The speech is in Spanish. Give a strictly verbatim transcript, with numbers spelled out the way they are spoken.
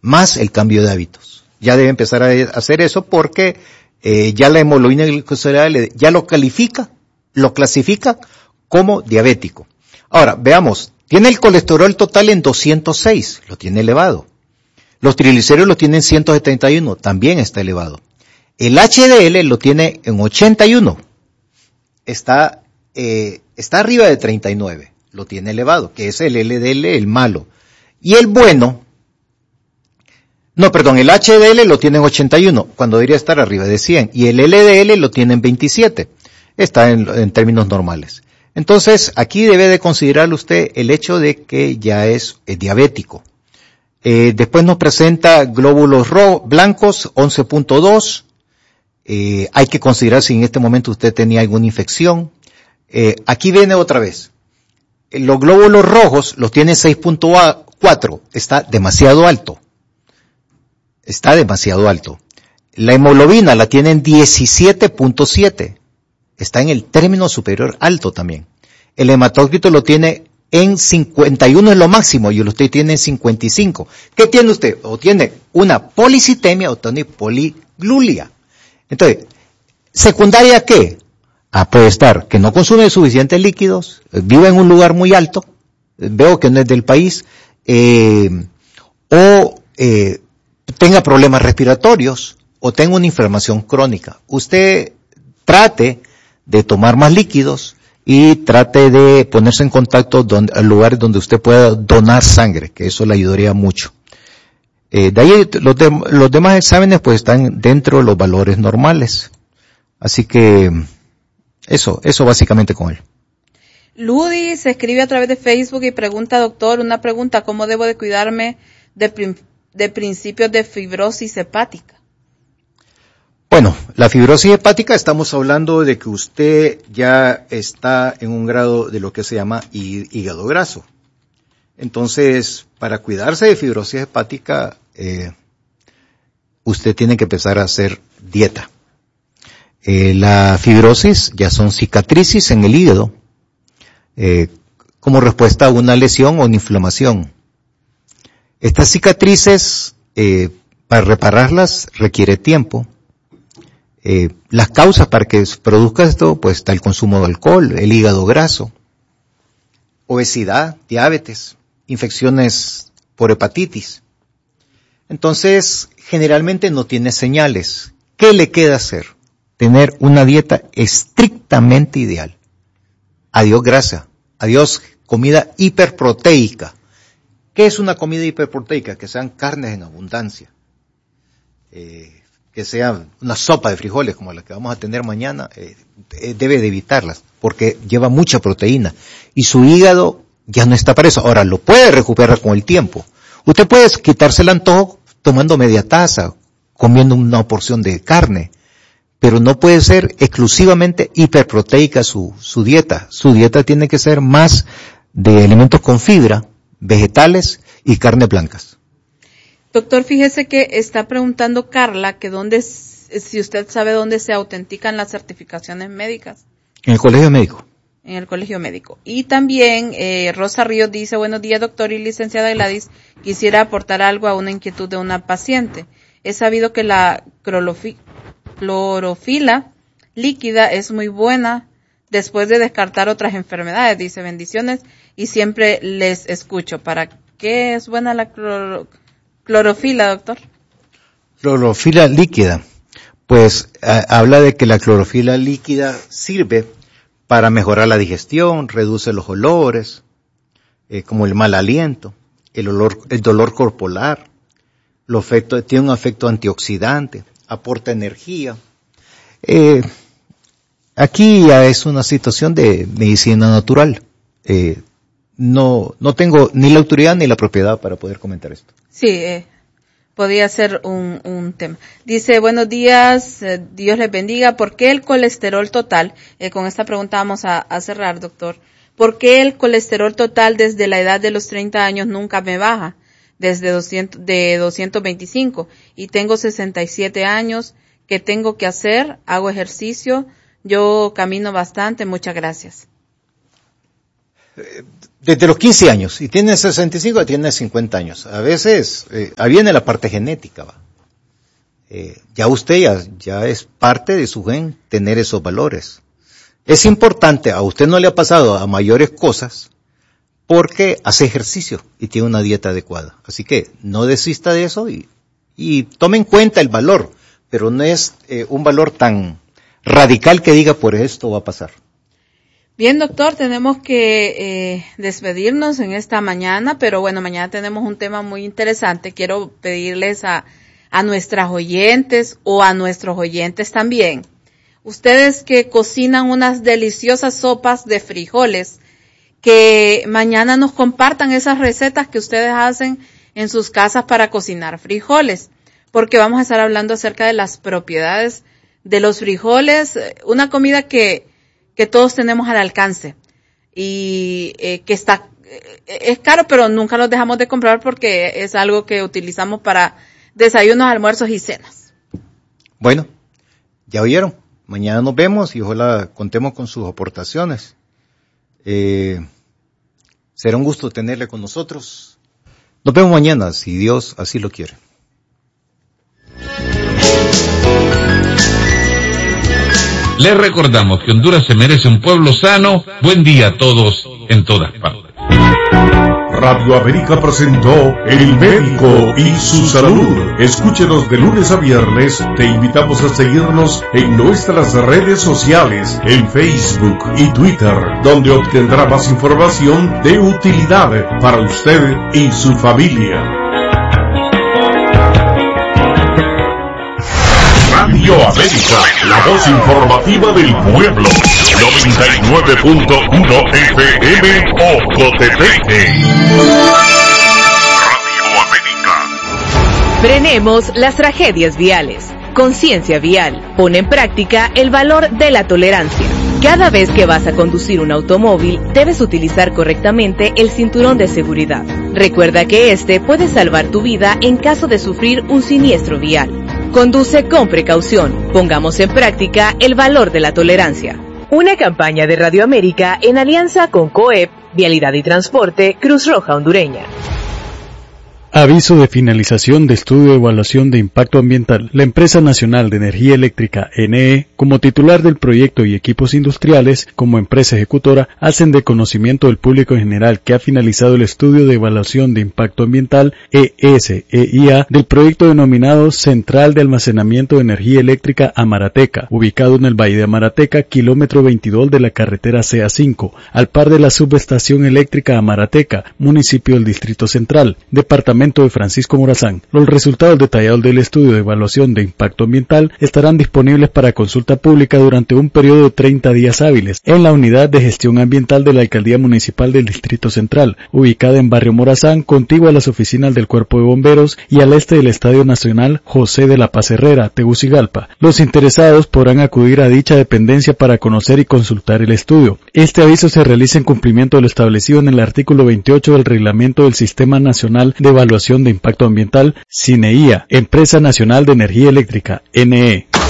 más el cambio de hábitos. Ya debe empezar a hacer eso porque eh, ya la hemoglobina glicosilada ya lo califica, lo clasifica como diabético. Ahora, veamos, tiene el colesterol total en doscientos seis, lo tiene elevado. Los triglicéridos lo tienen en ciento setenta y uno, también está elevado. El H D L lo tiene en ochenta y uno, está, eh, está arriba de treinta y nueve, lo tiene elevado, que es el L D L, el malo. Y el bueno, no, perdón, el H D L lo tiene en ochenta y uno, cuando debería estar arriba de cien, y el L D L lo tiene en veintisiete, está en, en términos normales. Entonces, aquí debe de considerar usted el hecho de que ya es, es diabético. Eh, después nos presenta glóbulos rojos, blancos, once punto dos. Eh, hay que considerar si en este momento usted tenía alguna infección. Eh, aquí viene otra vez. Los glóbulos rojos los tiene seis punto cuatro. Está demasiado alto. Está demasiado alto. La hemoglobina la tiene en diecisiete punto siete. Está en el término superior alto también. El hematócrito lo tiene en cincuenta y uno, es lo máximo, y usted tiene en cincuenta y cinco. ¿Qué tiene usted? O tiene una policitemia o tiene poliglulia. Entonces, ¿secundaria qué? Ah, puede estar que no consume suficientes líquidos, vive en un lugar muy alto, veo que no es del país, eh, o eh, tenga problemas respiratorios, o tenga una inflamación crónica. Usted trate de tomar más líquidos, y trate de ponerse en contacto donde, a lugares donde usted pueda donar sangre, que eso le ayudaría mucho. Eh, de ahí los, de, los demás exámenes pues están dentro de los valores normales. Así que eso, eso básicamente con él. Ludi se escribe a través de Facebook y pregunta, doctor, una pregunta, ¿cómo debo de cuidarme de, de principios de fibrosis hepática? Bueno, la fibrosis hepática estamos hablando de que usted ya está en un grado de lo que se llama hígado graso. Entonces, para cuidarse de fibrosis hepática, eh, usted tiene que empezar a hacer dieta. Eh, la fibrosis ya son cicatrices en el hígado, eh, como respuesta a una lesión o una inflamación. Estas cicatrices, eh, para repararlas requiere tiempo. Eh, las causas para que se produzca esto, pues está el consumo de alcohol, el hígado graso, obesidad, diabetes, infecciones por hepatitis. Entonces, generalmente no tiene señales. ¿Qué le queda hacer? Tener una dieta estrictamente ideal. Adiós grasa, adiós comida hiperproteica. ¿Qué es una comida hiperproteica? Que sean carnes en abundancia. Eh, que sea una sopa de frijoles como la que vamos a tener mañana, eh, debe de evitarlas, porque lleva mucha proteína, y su hígado ya no está para eso. Ahora, lo puede recuperar con el tiempo. Usted puede quitarse el antojo tomando media taza, comiendo una porción de carne, pero no puede ser exclusivamente hiperproteica su, su dieta. Su dieta tiene que ser más de alimentos con fibra, vegetales y carnes blancas. Doctor, fíjese que está preguntando Carla que dónde, si usted sabe dónde se autentican las certificaciones médicas. En el colegio médico. En el colegio médico. Y también eh, Rosa Ríos dice, buenos días doctor y licenciada Gladys, quisiera aportar algo a una inquietud de una paciente. He sabido que la clorofi- clorofila líquida es muy buena después de descartar otras enfermedades. Dice bendiciones y siempre les escucho. ¿Para qué es buena la cloro- clorofila, doctor? Clorofila líquida. Pues a, habla de que la clorofila líquida sirve para mejorar la digestión, reduce los olores, eh, como el mal aliento, el olor, el dolor corporal, lo efecto, tiene un efecto antioxidante, aporta energía. Eh, aquí ya es una situación de medicina natural. Eh, no, no tengo ni la autoridad ni la propiedad para poder comentar esto. Sí, eh, podría ser un, un tema. Dice, buenos días, eh, Dios les bendiga. ¿Por qué el colesterol total? Eh, con esta pregunta vamos a, a cerrar, doctor. ¿Por qué el colesterol total desde la edad de los treinta años nunca me baja? Desde doscientos, de doscientos veinticinco. Y tengo sesenta y siete años. ¿Qué tengo que hacer? Hago ejercicio. Yo camino bastante. Muchas gracias. desde los quince años, y tiene sesenta y cinco, tiene cincuenta años. A veces, eh, ahí viene la parte genética, ¿va? Eh, ya usted ya, ya es parte de su gen tener esos valores. Es importante, a usted no le ha pasado a mayores cosas, porque hace ejercicio y tiene una dieta adecuada. Así que no desista de eso y, y tome en cuenta el valor, pero no es eh, un valor tan radical que diga por esto va a pasar. Bien, doctor, tenemos que eh, despedirnos en esta mañana, pero bueno, mañana tenemos un tema muy interesante. Quiero pedirles a, a nuestras oyentes o a nuestros oyentes también, ustedes que cocinan unas deliciosas sopas de frijoles, que mañana nos compartan esas recetas que ustedes hacen en sus casas para cocinar frijoles, porque vamos a estar hablando acerca de las propiedades de los frijoles, una comida que, que todos tenemos al alcance y eh, que está, eh, es caro, pero nunca los dejamos de comprar porque es algo que utilizamos para desayunos, almuerzos y cenas. Bueno, ya oyeron, mañana nos vemos y ojalá contemos con sus aportaciones. Eh, será un gusto tenerle con nosotros. Nos vemos mañana, si Dios así lo quiere. Les recordamos que Honduras se merece un pueblo sano. Buen día a todos en todas partes. Radio América presentó El Médico y su Salud. Escúchenos de lunes a viernes. Te invitamos a seguirnos en nuestras redes sociales, en Facebook y Twitter, donde obtendrá más información de utilidad para usted y su familia. Radio América, la voz informativa del pueblo. noventa y nueve punto uno F M Ocotepeque. Radio América. Frenemos las tragedias viales. Conciencia vial. Pone en práctica el valor de la tolerancia. Cada vez que vas a conducir un automóvil, debes utilizar correctamente el cinturón de seguridad. Recuerda que este puede salvar tu vida en caso de sufrir un siniestro vial. Conduce con precaución. Pongamos en práctica el valor de la tolerancia. Una campaña de Radio América en alianza con COEP, Vialidad y Transporte, Cruz Roja Hondureña. Aviso de finalización de estudio de evaluación de impacto ambiental. La Empresa Nacional de Energía Eléctrica, N E, como titular del proyecto y equipos industriales, como empresa ejecutora, hacen de conocimiento del público en general que ha finalizado el estudio de evaluación de impacto ambiental, E S E I A, del proyecto denominado Central de Almacenamiento de Energía Eléctrica Amarateca, ubicado en el Valle de Amarateca, kilómetro veintidós de la carretera C A cinco, al par de la subestación eléctrica Amarateca, municipio del Distrito Central, departamento de Francisco Morazán. Los resultados detallados del estudio de evaluación de impacto ambiental estarán disponibles para consulta pública durante un periodo de treinta días hábiles en la Unidad de Gestión Ambiental de la Alcaldía Municipal del Distrito Central, ubicada en Barrio Morazán, contigua a las oficinas del Cuerpo de Bomberos y al este del Estadio Nacional José de la Paz Herrera, Tegucigalpa. Los interesados podrán acudir a dicha dependencia para conocer y consultar el estudio. Este aviso se realiza en cumplimiento de lo establecido en el artículo veintiocho del Reglamento del Sistema Nacional de Evaluación de Impacto Ambiental, SINEIA, Empresa Nacional de Energía Eléctrica, N E.